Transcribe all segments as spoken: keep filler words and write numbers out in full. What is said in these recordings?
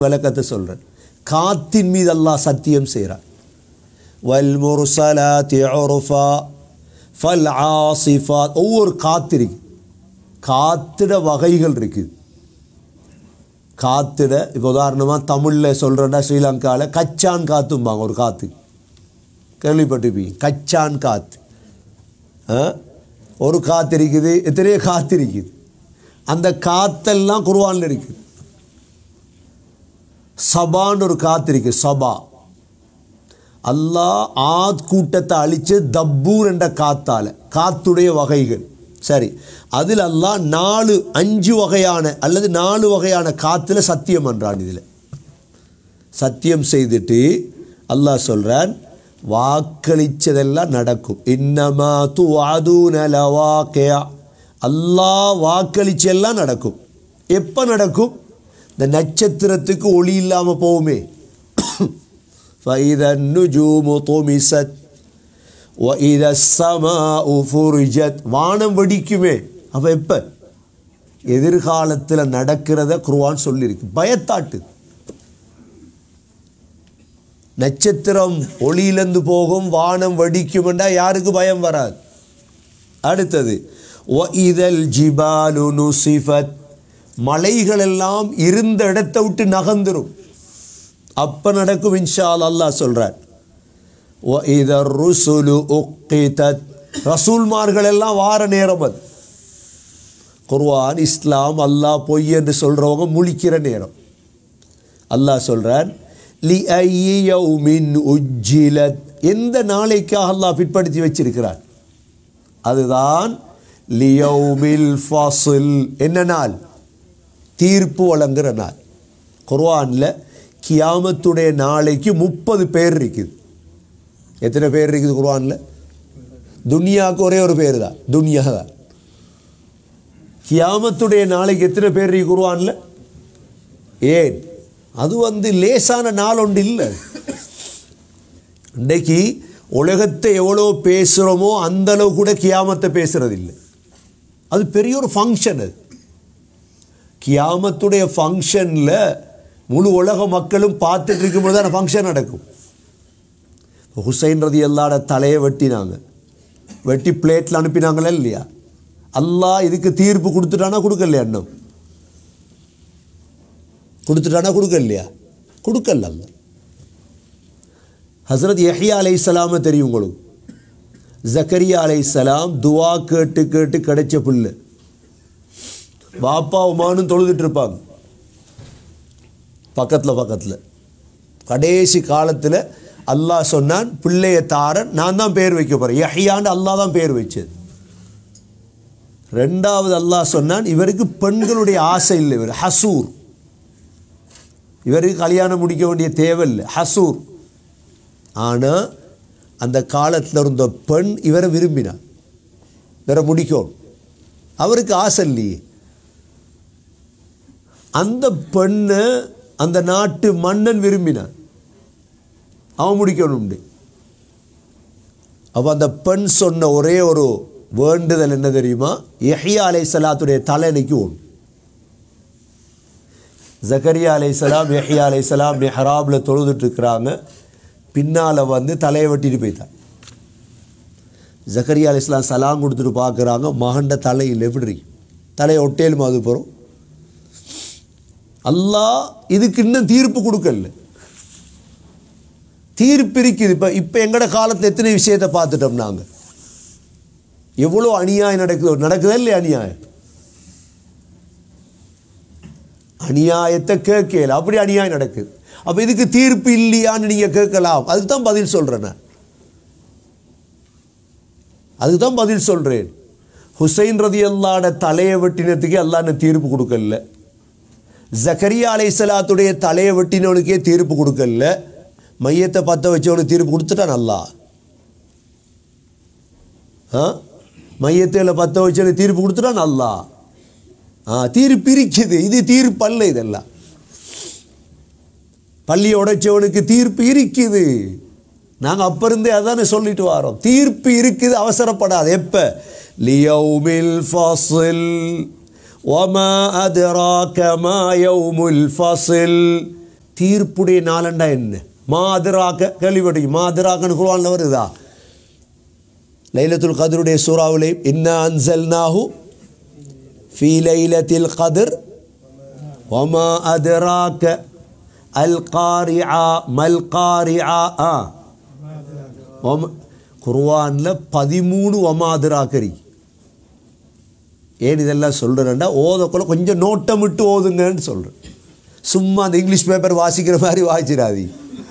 விளக்கத்தை சொல்கிறேன். காத்தின் மீது அல்லாஹ் சத்தியம் செய்கிறான். வல் முர்சலாத்தி உர்ஃபா ஃபல் ஆசிஃபாத். ஒவ்வொரு காத்து இருக்கு, காத்திட வகைகள் இருக்குது. காத்திட இப்போ உதாரணமாக தமிழில் சொல்கிறேன்னா ஸ்ரீலங்காவில் கச்சான் காத்தும்பாங்க. ஒரு காற்று கேள்விப்பட்டிருப்பீங்க, கச்சான் காற்று. ஒரு காற்று இருக்குது, எத்தனையோ காற்று இருக்குது. அந்த காற்றெல்லாம் குர்ஆனில் இருக்குது. சபான்னு ஒரு காற்று இருக்குது, சபா. அல்லாஹ் ஆத் கூட்டத்தை அழித்து தப்பூர் என்ற காத்தால், காத்துடைய வகைகள். சரி, அதில் அல்லாஹ் நாலு அஞ்சு வகையான அல்லது நாலு வகையான காற்றுல சத்தியம் பண்ணுறான். இதில் சத்தியம் செய்துட்டு அல்லாஹ் சொல்கிறான், வாக்களித்ததெல்லாம் நடக்கும். இன்னமா துஅதூன லவாகிஅ. அல்லாஹ் வாக்களிச்செல்லாம் நடக்கும். எப்போ நடக்கும்? இந்த நட்சத்திரத்துக்கு ஒளி இல்லாமல் போகுமே. فَإِذَا النُّجُومُ طُمِسَتْ وَإِذَا السَّمَاءُ فُرِجَتْ. வானம் வெடிக்குமே. அப்போ எப்போ? எதிர்காலத்தில் நடக்கிறத குர்ஆன் சொல்லியிருக்கு. பயத்தாட்டு. நட்சத்திரம் ஒளியிலிருந்து போகும், வானம் வெடிக்கும்டா யாருக்கு பயம் வராது? அடுத்தது وَإِذَا الْجِبَالُ نُسِفَتْ. மலைகள் எல்லாம் இருந்த இடத்தை விட்டு நகர்ந்துரும். அப்போ நடக்கும் இன்ஷா அல்லாஹ். அல்லாஹ் சொல்கிறார், وَإِذَا الرُّسُلُ أُقِّتَتْ. ரசூல்மார்கள் எல்லாம் வார நேரம். அது குர்ஆன், இஸ்லாம், அல்லாஹ் பொய் என்று சொல்கிறவங்க முழிக்கிற நேரம். அல்லாஹ் சொல்கிறார், لِأَيِّ يَوْمٍ أُجِّلَتْ. எந்த நாளைக்காக அல்லாஹ் பிற்படுத்தி வச்சிருக்கிறார்? அதுதான் லியௌமில் ஃபாஸில். என்ன நாள்? தீர்ப்பு வழங்குகிற நாள். குர்ஆனில் கியாமத்துடைய நாளைக்கு முப்பது பேர் இருக்குது. எத்தனை பேர் இருக்குது குர்ஆனில்? துனியாவுக்கு ஒரே ஒரு பேர் தான், துனியா தான். கியாமத்துடைய நாளைக்கு எத்தனை பேர் இருக்கு குர்ஆனில்? ஏன்? அது வந்து லேசான நாள் ஒன்று இல்லை. இன்றைக்கு உலகத்தை எவ்வளோ பேசுகிறோமோ அந்தளவு கூட கியாமத்தை பேசுகிறது இல்லை. அது பெரிய ஒரு ஃபங்க்ஷன். அது கியாமத்துடைய ஃபங்க்ஷனில் முழு உலக மக்களும் பார்த்துட்டு இருக்கும்போது தான் ஃபங்க்ஷன் நடக்கும். ஹுசைன் ரலியல்லாஹு அன்ஹு தலையை வெட்டினாங்க, வெட்டி பிளேட்டில் அனுப்பினாங்களே இல்லையா? அல்லாஹ் இதுக்கு தீர்ப்பு கொடுத்துட்டானா கொடுக்கலையா? இன்னும் கொடுத்துட்டானா கொடுக்கலையா? கொடுக்கல. அல்ல ஹஸ்ரத் யஹ்யா அலைஹிஸ்ஸலாமை தெரியும் உங்களுக்கு. ஜக்கரியா அலைஹிஸ்ஸலாம் துவா கேட்டு கேட்டு கிடைச்ச புல்லு. பாப்பா உமானும் தொழுதுட்டு இருப்பாங்க பக்கத்தில் பக்கத்தில். கடைசி காலத்தில் அல்லாஹ் சொன்னான், பிள்ளைய தாரன் நான் தான் பேர் வைக்க போகிறேன். யஹ்யான்னு அல்லாஹ் தான் பேர் வச்சது. ரெண்டாவது அல்லாஹ் சொன்னான், இவருக்கு பெண்களுடைய ஆசை இல்லை, இவர் ஹசூர், இவருக்கு கல்யாணம் முடிக்க வேண்டிய தேவை இல்லை, ஹசூர். ஆனால் அந்த காலத்தில் இருந்த பெண் இவரை விரும்பினார், இவரை முடிக்கணும். அவருக்கு ஆசை இல்லையே. அந்த பெண்ணை அந்த நாட்டு மன்னன் விரும்பினான், அவன் முடிக்கணும். அப்போ அந்த பெண் சொன்ன ஒரே ஒரு வேண்டுதல் என்ன தெரியுமா? யஹ்யா அலைஹிஸ்ஸலாத்துடைய தலையணைக்கு ஓடும். ஜக்கரியா அலைஹிஸ்ஸலாம் யஹ்யா அலைஹிஸ்ஸலாம் மிஹ்ராபில் தொழுதுட்டு இருக்கிறாங்க. பின்னால் வந்து தலையை வெட்டிட்டு போய்த்தான். ஜக்கரியா அலைஹிஸ்ஸலாம் சலாம் கொடுத்துட்டு பார்க்குறாங்க, மகண்ட தலையில் எப்படி தலையை ஒட்டேலும் அது போகிறோம். அல்லாஹ் இதுக்கு இன்னும் தீர்ப்பு கொடுக்கல. தீர்ப்பு இருக்குது. இப்போ இப்போ எங்கட காலத்தில் எத்தனை விஷயத்தை பார்த்துட்டோம் நாங்கள். எவ்வளோ அநியாயம் நடக்குது, நடக்குதா இல்லையா? அநியாயம் அநியாயத்தை கேட்கல, அப்படி அநியாயம் நடக்குது. அப்போ இதுக்கு தீர்ப்பு இல்லையான்னு நீங்கள் கேட்கலாம். அதுக்கு தான் பதில் சொல்கிறேன் நான், அதுக்கு தான் பதில் சொல்கிறேன். ஹுசைன் ரலியல்லாஹு அன்ஹு தலையை வெட்டினத்துக்கு அல்லாஹ் தீர்ப்பு கொடுக்கல. ஜக்கரியா அலைஹிஸ்ஸலாத்துடைய தலையை வெட்டினவனுக்கே தீர்ப்பு கொடுக்கல. மையத்தை பற்ற வச்சவனுக்கு தீர்ப்பு கொடுத்துட்டான் அல்லாஹ். ஆ மையத்தில் பற்ற வச்சவனுக்கு தீர்ப்பு கொடுத்துட்டான் அல்லாஹ். ஆ தீர்ப்பு இருக்குது. இது தீர்ப்பு அல்ல. இதெல்லாம் பள்ளியை உடைச்சவனுக்கு தீர்ப்பு இருக்குது. நாங்கள் அப்போ இருந்தே அதானே சொல்லிட்டு வரோம். தீர்ப்பு இருக்குது, அவசரப்படாது. எப்போ? லியௌமில் ஃபாஸில் வமா அத்ராக மா யௌமுல் ஃபாஸில். தீர்ப்புடைய நாளண்டா என்ன? மாதிராக்க கேள்விப்பட்டீங்க? மாதிராக்கன்னு குர்ஆன்ல வருதா? லைலத்துல் கத்ருடைய சூறாவிலே இன்னா அன்ஸல்நாஹு ஃபீ லைலத்தில் கத்ர் வமா அத்ராக அல் காரிஆ மல் காரிஆ. ஆ குர்ஆனில் பதிமூணு வமாதிராக்கரி. ஏன் இதெல்லாம் சொல்கிறேன்டா, ஓதக்குள்ள கொஞ்சம் நோட்டம் விட்டு ஓதுங்கன்னு சொல்கிறேன். சும்மா அந்த இங்கிலீஷ் பேப்பர் வாசிக்கிற மாதிரி வாசிச்சிடாதி.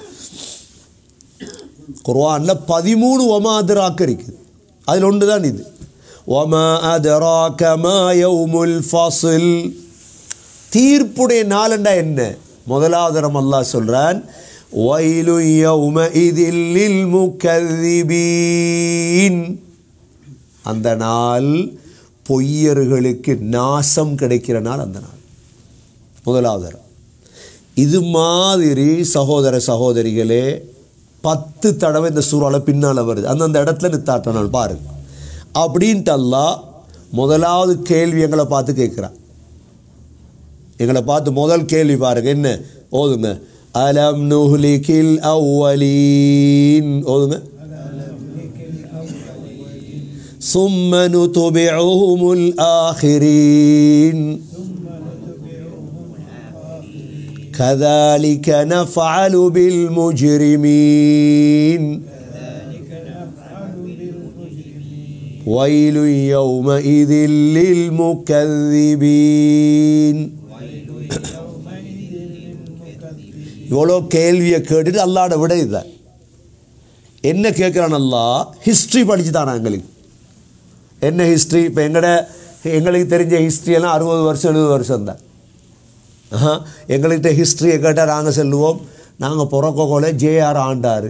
குர்ஆனில் பதிமூணு வமாதிராக்கு இருக்குது. அதில் ஒன்று தான் இது. வமா அத்ராக மா யௌமுல் ஃபஸ்ல். தீர்ப்புடைய நாளண்டா என்ன? முதலாவது தரம் அல்லாஹ் சொல்கிறான், வயலு யௌமஇதில் லில் முகذிபீன். அந்த நாள் பொய்யர்களுக்கு நாசம் கிடைக்கிற நாள் அந்த நாள். முதலாவது தரம். இது மாதிரி சகோதர சகோதரிகளே பத்து தடவை இந்த சூறாவில் பின்னால் வருது. அந்தந்த இடத்துல நித்தாட்ட நாள் பாருங்க. அப்படின்ட்டு அல்லாஹ் முதலாவது கேள்வி எங்களை பார்த்து கேட்குறான். எங்களை பார்த்து முதல் கேள்வி பாருங்க என்ன? ஓதுங்க. அலம் நுஹ்லிகில் அவ்வலீன். ஓதுங்க. ثم نتبعهم الآخرين كذلك نفعل بالمجرمين ويل يومئذ للمكذبين. இவ்வளோ கேள்வியை கேட்டுட்டு அல்லாட விட இதுதான். என்ன கேட்குறான் அல்லாஹ்? ஹிஸ்ட்ரி படித்து தானா எங்களுக்கு? என்ன ஹிஸ்ட்ரி? இப்போ எங்கட எங்களுக்கு தெரிஞ்ச ஹிஸ்ட்ரியெல்லாம் அறுபது வருஷம் எழுபது வருஷம் தான். ஆஹா, எங்கள்கிட்ட ஹிஸ்ட்ரியை கேட்டால் நாங்கள் சொல்லுவோம், நாங்கள் பிறக்கோல ஜேஆர் ஆண்டார்,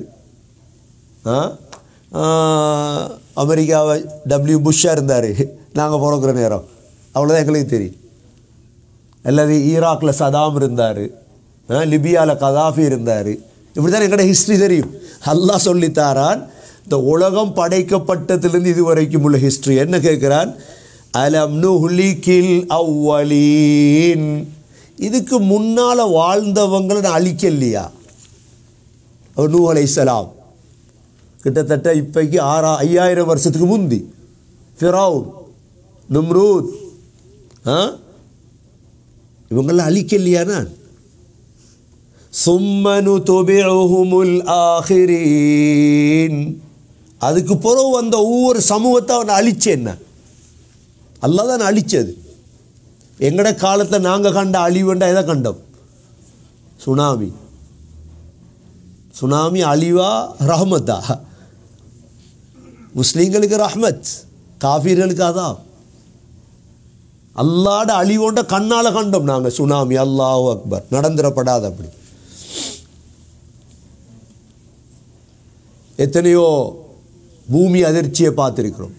அமெரிக்காவை டபிள்யூ புஷ்ஷாக இருந்தார் நாங்கள் பிறக்கிற நேரம். அவ்வளோதான் எங்களுக்கு தெரியும். அல்லது ஈராக்கில் சதாம் இருந்தார், லிபியாவில் கதாஃபி இருந்தார். இப்படி தான் எங்கள்ட ஹிஸ்ட்ரி தெரியும். அல்லாஹ் சொல்லித்தாரான் இந்த உலகம் படைக்கப்பட்டதிலிருந்து இது வரைக்கும் உள்ள ஹிஸ்ட்ரி. என்ன கேட்குறான்? அலம் நுஹ்லிகில் அவ்வலீன். இதுக்கு முன்னால் வாழ்ந்தவங்களை நான் அழிக்கலையா? அவர் நூஹ் அலைஹிஸ்ஸலாம் கிட்டத்தட்ட இப்போக்கு ஆறா ஐயாயிரம் வருஷத்துக்கு முந்தி ஃபிரௌன், நம்ரூத், ஆ இவங்கெல்லாம் அழிக்கலையா நான்? சும்ம நுதுபிஉஹுமுல் ஆகிரீன். அதுக்கு பிறகு வந்த ஒவ்வொரு சமூகத்தை அவனை அழிச்சேன் நான். அல்லாஹ் தான் அழிச்சது. எங்கட காலத்தில் நாங்கள் கண்ட அழிவுண்டா எதை கண்டோம்? சுனாமி. சுனாமி அழிவா ரஹ்மத்தா? முஸ்லீம்களுக்கு ரஹ்மத், காஃபிர்களுக்கு அதான். அல்லாட அழிவோண்ட கண்ணால் கண்டோம் நாங்கள் சுனாமி. அல்லாஹு அக்பர். நடந்துடப்படாது அப்படி. எத்தனையோ பூமி அதிர்ச்சியை பார்த்துருக்கிறோம்.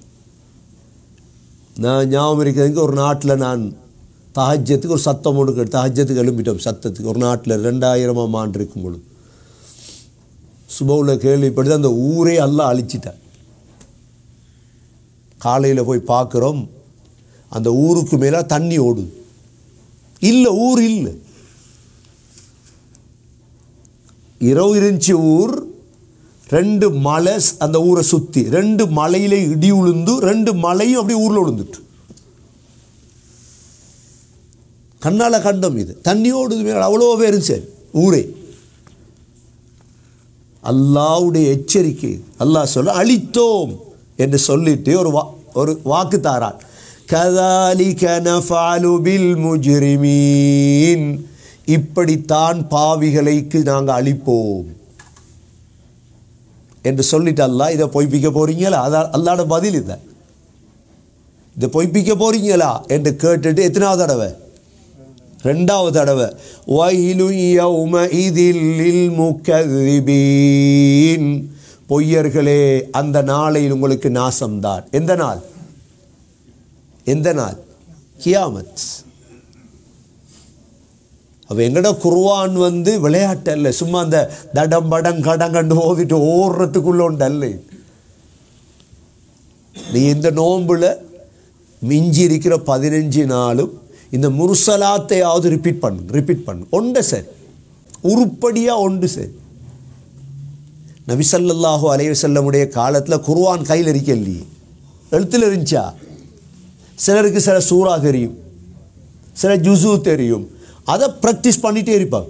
நான் ஞாபகம் இருக்கிறதுக்கு ஒரு நாட்டில் நான் தஹஜ்ஜத்துக்கு ஒரு சத்தம் ஒன்று கேட்டு தஹஜ்ஜத்துக்கு எழும்பிட்டோம். சத்தத்துக்கு ஒரு நாட்டில் ரெண்டாயிரமாம் ஆண்டு இருக்கும் பொழுது சுபவில் கேள்விப்படுது அந்த ஊரே அல்லாஹ் அழிச்சிட்டார். காலையில் போய் பார்க்குறோம், அந்த ஊருக்கு மேலே தண்ணி ஓடுது. இல்லை, ஊர் இல்லை. இரவு இருந்துச்சு ஊர். ரெண்டு மலை அந்த ஊரை சுற்றி, ரெண்டு மலையிலே இடி உளுந்து, ரெண்டு மலையும் அப்படியே ஊரில் விழுந்துட்டு கண்ணால் கண்டம். இது தண்ணி ஓடுது மேலே, அவ்வளோ பேரும் சரி ஊரே. அல்லாஹ்வுடைய எச்சரிக்கை. அல்லாஹ் சொல்ல அழித்தோம் என்று சொல்லிட்டு ஒரு வா ஒரு வாக்கு தாரான். கதாலிக நஃபஅலு பில் முஜ்ரிமீன். இப்படித்தான் பாவிகளுக்கு நாங்கள் அழிப்போம் என்று சொல்லிட்டு அல்லாஹ் இதை பொய்ப்பிக்க போறீங்களா? அதான் அல்லாட பதில். இதை இதை பொய்ப்பிக்க போறீங்களா என்று கேட்டுட்டு எத்தனாவது தடவை? ரெண்டாவது தடவை. வயலு யௌமஇதில் லில் முகذிபீன். பொய்யர்களே, அந்த நாளையில் உங்களுக்கு நாசம்தான். எந்த நாள்? எந்த நாள்? கியாமத். அப்போ எங்கட குர்ஆன் வந்து விளையாட்டு அல்ல, சும்மா அந்த தடம் படம் கடங்கண்டு ஓதிட்டு ஓடுறதுக்குள்ள ஒன்று அல்ல. நீ இந்த நோம்பில் மிஞ்சி இருக்கிற பதினஞ்சு நாளும் இந்த முர்சலாத்தையாவது ரிப்பீட் பண்ணு ரிப்பீட் பண்ணு ஒன்றை சரி உருப்படியாக ஒன்று சரி. நபி ஸல்லல்லாஹு அலைஹி வஸல்லமுடைய காலத்தில் குர்ஆன் கையில் இருக்கலையே, எழுத்தில் இருந்துச்சா? சிலருக்கு சில சூறா தெரியும், சில ஜுசு தெரியும், அதை ப்ராக்டிஸ் பண்ணிகிட்டே இருப்பாங்க.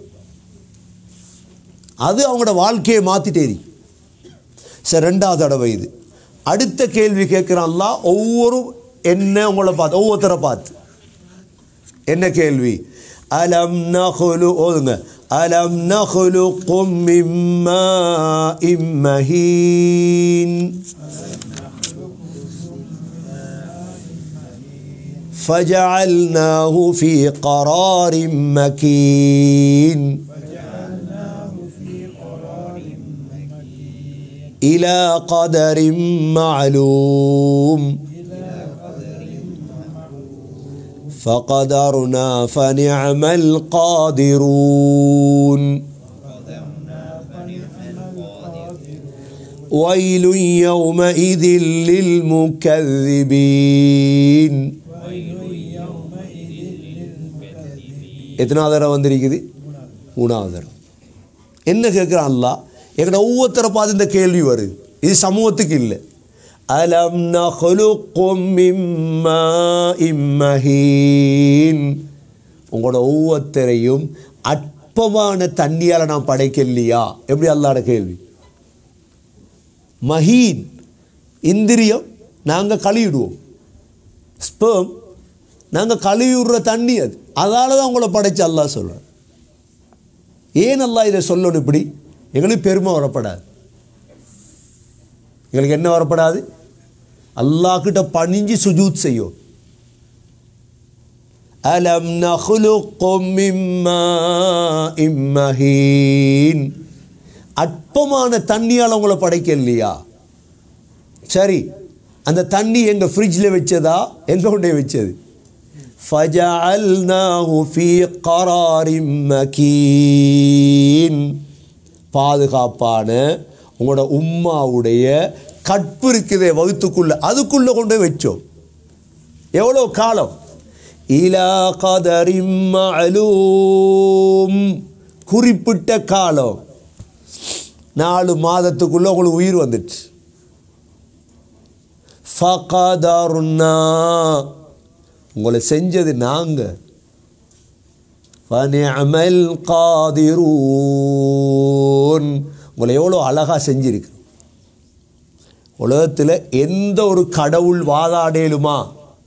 அது அவங்களோட வாழ்க்கையை மாற்றிட்டே இருக்கு. சரி, ரெண்டாவது தடவை இது. அடுத்த கேள்வி கேட்குறான் அல்லாஹ். ஒவ்வொரு என்ன உங்களை பார்த்து, ஒவ்வொருத்தரை பார்த்து என்ன கேள்வி? அலம் நஹ்லு, ஓதுங்க, அலம் நஹ்லுக்கும் மின் மாஇம் மஹீன் فجعلناه في قرار مكين إلى قدر معلوم فقدرنا فنعم القادرون ويل يومئذ للمكذبين. எத்தனாவது தடவை வந்திருக்குது? மூணாவது தடவை. என்ன கேட்குறான் அல்லாஹ்? எங்கட ஒவ்வொருத்தரை பார்த்து இந்த கேள்வி வருது. இது சமூகத்துக்கு இல்லை. அலம் நஹ்லுக்கும் மின் மாஇம் மஹீன், உங்களோட ஒவ்வொருத்தரையும் அற்பமான தண்ணியால் நான் படைக்கலையா? எப்படி அல்லாஹ்வோட கேள்வி? மஹீன் இந்திரியம், நாங்கள் கழுவிடுவோம். ஸ்பெர்ம் நாங்கள் கழுவிடுற தண்ணி, அது அதால் தான் உங்களை படைச்சு அல்லாஹ் சொல்கிறேன். ஏன் அல்லாஹ் இதை சொல்லணும்? இப்படி எங்களுக்கு பெருமை வரப்படாது. எங்களுக்கு என்ன வரப்படாது? அல்லாஹ் கிட்ட பணிஞ்சு சுஜூத் செய்யும். அலம் நஹ்லுக்கும் மின் மாஇம் மஹீன், அற்பமான தண்ணியால் உங்களை படைக்க இல்லையா? சரி, அந்த தண்ணி எங்கள் ஃப்ரிட்ஜில் வச்சதா, எங்கே கொண்டே வச்சது? فَجَعَلْنَاهُ فِي قَرَارٍ مَكِينٍ, பாதுகாப்பான உங்களோட உம்மாவுடைய கற்பு இருக்குதே வகுத்துக்குள்ள, அதுக்குள்ளே கொண்டு வச்சோம். எவ்வளோ காலம்? இலா கதரின் மஅலூம், குறிப்பிட்ட காலம். நாலு மாதத்துக்குள்ளே உங்களுக்கு உயிர் வந்துடுச்சு. ஃபகதர்னா, உங்களை செஞ்சது நாங்கள். ஃபனிஅமல் காதிரூன், உங்களை எவ்வளோ அழகாக செஞ்சிருக்கு. உலகத்தில் எந்த ஒரு கடவுள் வாதாடேலுமா?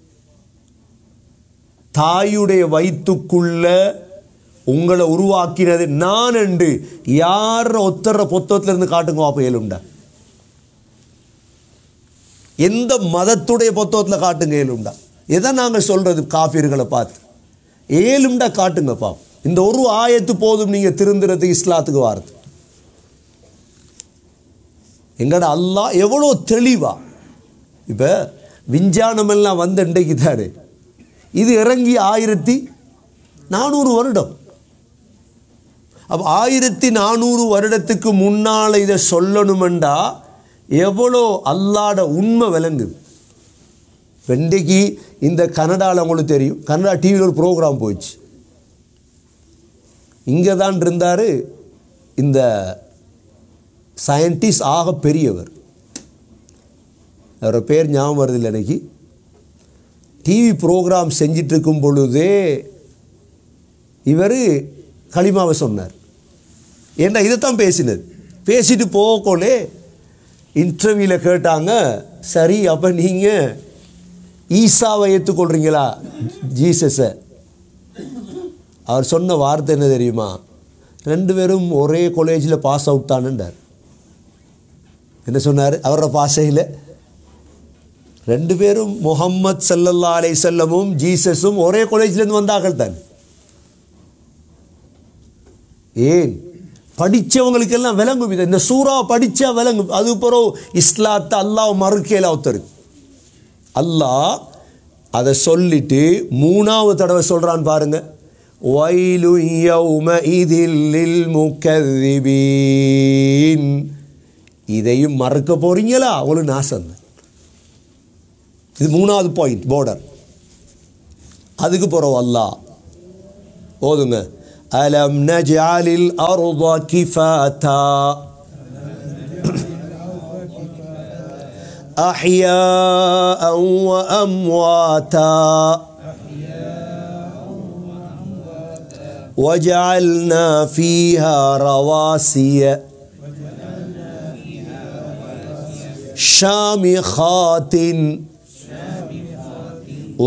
தாயுடைய வயிற்றுக்குள்ள உங்களை உருவாக்கினது நான் என்று யார் ஒத்தர பொத்தத்தில் இருந்து காட்டுங்க வாப்ப ஏழுண்டா? எந்த மதத்துடைய பொத்தத்தில் காட்டுங்க ஏழுண்டா? எதை நாங்கள் சொல்றது காஃபிர்களை பார்த்து? ஏழுண்டா காட்டுங்க பாப். இந்த ஒரு ஆயத்து போதும் நீங்கள் திருந்துறதுக்கு, இஸ்லாத்துக்கு வாரது. எங்கட அல்லாஹ் எவ்வளோ தெளிவா. இப்போ விஞ்ஞானமெல்லாம் வந்த இன்றைக்கு தானே இது இறங்கி ஆயிரத்தி நானூறு வருடம். அப்போ ஆயிரத்தி நானூறு வருடத்துக்கு முன்னால் இதை சொல்லணுமெண்டா எவ்வளோ அல்லாட உண்மை விளங்குது. இன்றைக்கு இந்த கனடாவில் உங்களுக்கு தெரியும், கனடா டிவியில் ஒரு ப்ரோக்ராம் போயிடுச்சு. இங்கே தான் இருந்தார் இந்த சயின்டிஸ்ட், ஆக பெரியவர். அவரோட பேர் ஞாபகம் வருதில்லை எனக்கு. டிவி ப்ரோக்ராம் செஞ்சிட்ருக்கும் பொழுதே இவர் களிமாவை சொன்னார். ஏன்னா இதைத்தான் பேசினது. பேசிட்டு போகக்கோலே இன்டர்வியூவில் கேட்டாங்க, சரி அப்போ நீங்கள் ஈசாவை ஏற்றுக்கொள்கிறீங்களா, ஜீசஸை? அவர் சொன்ன வார்த்தை என்ன தெரியுமா? ரெண்டு பேரும் ஒரே காலேஜில் பாஸ் அவுட் தானுன்றார். என்ன சொன்னார் அவரோட பாஷையில்? ரெண்டு பேரும் முஹம்மது ஸல்லல்லாஹு அலைஹி வஸல்லமும் ஜீசஸும் ஒரே காலேஜிலேருந்து வந்தார்கள் தான். ஏன்? படித்தவங்களுக்கெல்லாம் விளங்கும். இதை இந்த சூறா படித்தா விளங்கும். அது பிறகு இஸ்லாத்தை அல்லாஹ் மறுக்கையில் ஒருத்தருக்கு அல்லாஹ் அதை சொல்லிட்டு மூணாவது தடவை சொல்கிறான் பாருங்க. வயலு யௌமஇதில் லில் முகذிபீன், இதையும் மறக்க போறீங்களா? அவங்களுக்கு நாசம். இது மூணாவது பாயிண்ட், பார்டர். அதுக்கு பிறகு அல்லாஹ் ஓதுங்க, ألم نجعل الأرض كفاتا أحياء وأمواتا وجعلنا فيها رواسي شامخات